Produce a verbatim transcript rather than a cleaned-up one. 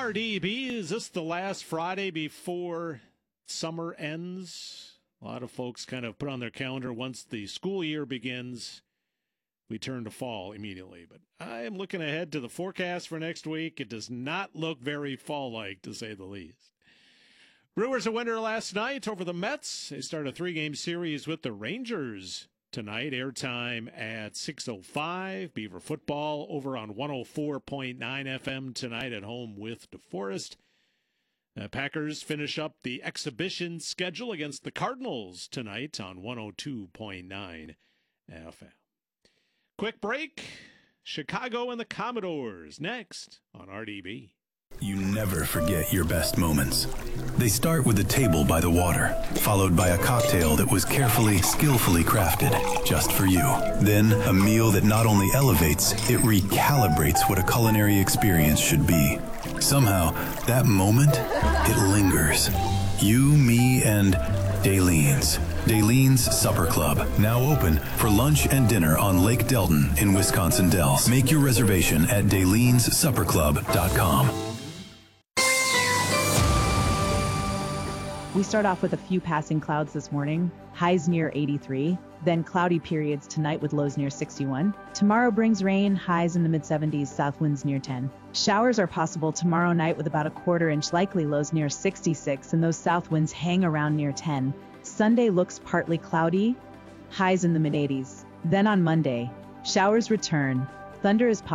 R D B, is this the last Friday before summer ends? A lot of folks kind of put on their calendar once the school year begins, we turn to fall immediately. But I am looking ahead to the forecast for next week. It does not look very fall-like, to say the least. Brewers a winner last night over the Mets. They start a three-game series with the Rangers tonight. Airtime at six oh five. Beaver football over on one oh four point nine F M tonight at home with DeForest. The Packers finish up the exhibition schedule against the Cardinals tonight on one oh two point nine F M. Quick break. Chicago and the Commodores next on R D B. You never forget your best moments. They start with a table by the water, followed by a cocktail that was carefully, skillfully crafted just for you. Then a meal that not only elevates, it recalibrates what a culinary experience should be. Somehow, that moment, it lingers. You, me, and Daylene's. Daylene's Supper Club, now open for lunch and dinner on Lake Delton in Wisconsin Dells. Make your reservation at daylens supper club dot com. We start off with a few passing clouds this morning, highs near eighty-three, then cloudy periods tonight with lows near sixty-one. Tomorrow brings rain, highs in the mid seventies, south winds near ten. Showers are possible tomorrow night with about a quarter inch likely, lows near sixty-six, and those south winds hang around near ten. Sunday looks partly cloudy, highs in the mid eighties. Then on Monday, showers return, thunder is possible.